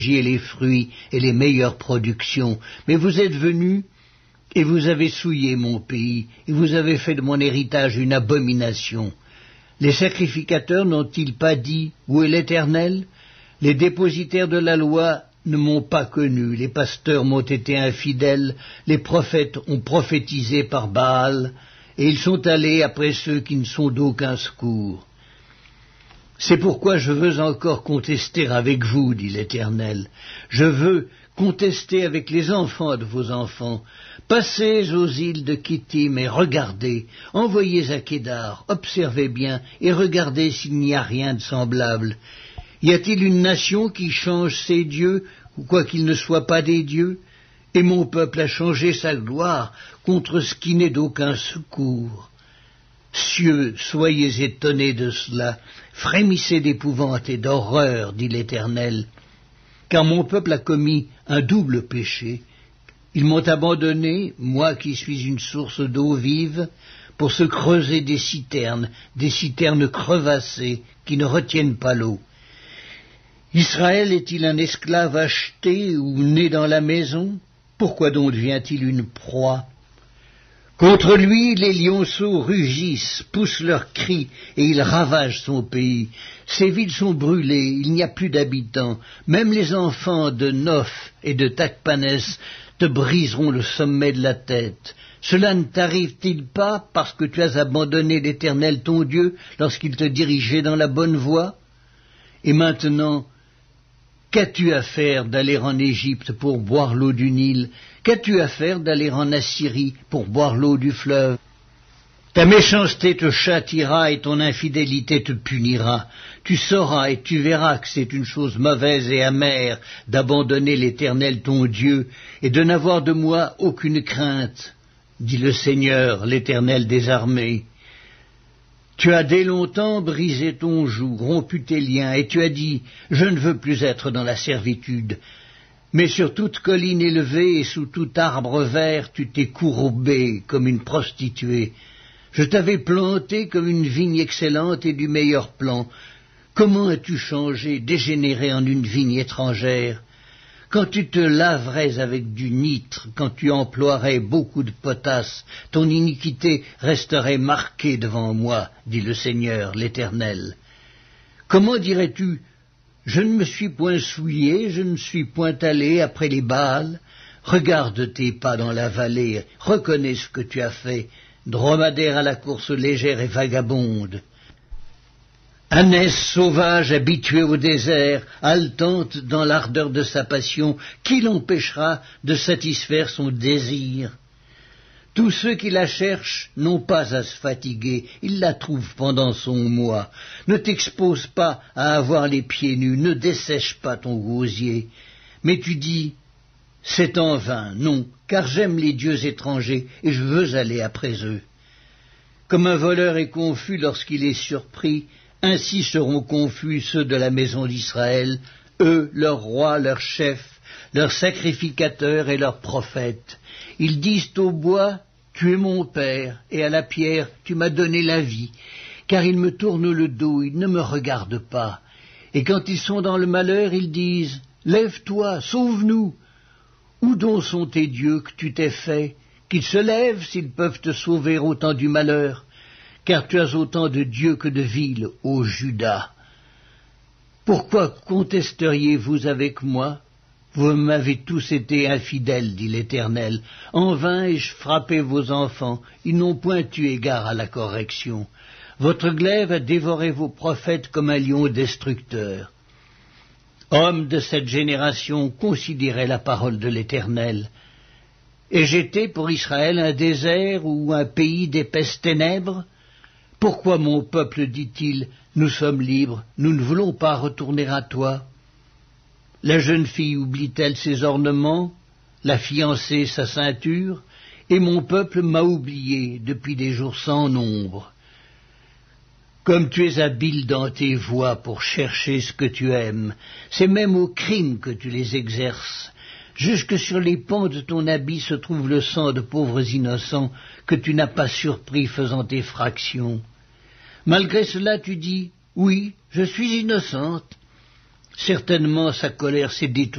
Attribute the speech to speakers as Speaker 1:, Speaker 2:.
Speaker 1: les fruits et les meilleures productions. Mais vous êtes venus et vous avez souillé mon pays, et vous avez fait de mon héritage une abomination. Les sacrificateurs n'ont-ils pas dit, où est l'Éternel? Les dépositaires de la loi ne m'ont pas connu, les pasteurs m'ont été infidèles, les prophètes ont prophétisé par Baal, et ils sont allés après ceux qui ne sont d'aucun secours. C'est pourquoi je veux encore contester avec vous, dit l'Éternel. Je veux contester avec les enfants de vos enfants. Passez aux îles de Kittim et regardez, envoyez à Kédar, observez bien et regardez s'il n'y a rien de semblable. Y a-t-il une nation qui change ses dieux, ou quoi qu'il ne soit pas des dieux? Et mon peuple a changé sa gloire contre ce qui n'est d'aucun secours. Cieux, soyez étonnés de cela, frémissez d'épouvante et d'horreur, dit l'Éternel, car mon peuple a commis un double péché. Ils m'ont abandonné, moi qui suis une source d'eau vive, pour se creuser des citernes crevassées qui ne retiennent pas l'eau. Israël est-il un esclave acheté ou né dans la maison? Pourquoi donc devient-il une proie? Contre lui, les lionceaux rugissent, poussent leurs cris, et ils ravagent son pays. Ses villes sont brûlées, il n'y a plus d'habitants. Même les enfants de Noph et de Tachpanès te briseront le sommet de la tête. Cela ne t'arrive-t-il pas parce que tu as abandonné l'Éternel ton Dieu lorsqu'il te dirigeait dans la bonne voie? Et maintenant, qu'as-tu à faire d'aller en Égypte pour boire l'eau du Nil? Qu'as-tu à faire d'aller en Assyrie pour boire l'eau du fleuve? Ta méchanceté te châtiera et ton infidélité te punira. Tu sauras et tu verras que c'est une chose mauvaise et amère d'abandonner l'Éternel ton Dieu et de n'avoir de moi aucune crainte, dit le Seigneur, l'Éternel des armées. Tu as dès longtemps brisé ton joug, rompu tes liens, et tu as dit, je ne veux plus être dans la servitude. Mais sur toute colline élevée et sous tout arbre vert, tu t'es courbé comme une prostituée. Je t'avais planté comme une vigne excellente et du meilleur plan. Comment as-tu changé, dégénéré en une vigne étrangère? Quand tu te laverais avec du nitre, quand tu emploierais beaucoup de potasse, ton iniquité resterait marquée devant moi, dit le Seigneur, l'Éternel. Comment dirais-tu, je ne me suis point souillé, je ne suis point allé après les Baals? Regarde tes pas dans la vallée, reconnais ce que tu as fait, dromadaire à la course légère et vagabonde. Ânesse sauvage habituée au désert, haletante dans l'ardeur de sa passion, qui l'empêchera de satisfaire son désir? Tous ceux qui la cherchent n'ont pas à se fatiguer, ils la trouvent pendant son mois. Ne t'expose pas à avoir les pieds nus, ne dessèche pas ton gosier. Mais tu dis, c'est en vain, non, car j'aime les dieux étrangers et je veux aller après eux. Comme un voleur est confus lorsqu'il est surpris, ainsi seront confus ceux de la maison d'Israël, eux, leurs rois, leurs chefs, leurs sacrificateurs et leurs prophètes. Ils disent au bois, tu es mon père, et à la pierre, tu m'as donné la vie, car ils me tournent le dos, ils ne me regardent pas. Et quand ils sont dans le malheur, ils disent, lève-toi, sauve-nous. Où donc sont tes dieux que tu t'es fait, qu'ils se lèvent s'ils peuvent te sauver au temps du malheur? Car tu as autant de dieux que de villes, ô Juda. Pourquoi contesteriez-vous avec moi? Vous m'avez tous été infidèles, dit l'Éternel. En vain ai-je frappé vos enfants, ils n'ont point eu égard à la correction. Votre glaive a dévoré vos prophètes comme un lion destructeur. Hommes de cette génération, considérez la parole de l'Éternel. Ai-je été pour Israël un désert ou un pays d'épaisses ténèbres? Pourquoi mon peuple dit-il, nous sommes libres, nous ne voulons pas retourner à toi? La jeune fille oublie-t-elle ses ornements, la fiancée sa ceinture, et mon peuple m'a oublié depuis des jours sans nombre. Comme tu es habile dans tes voies pour chercher ce que tu aimes, c'est même au crime que tu les exerces. Jusque sur les pans de ton habit se trouve le sang de pauvres innocents que tu n'as pas surpris faisant effraction. Malgré cela, tu dis, oui, je suis innocente. Certainement sa colère s'est détournée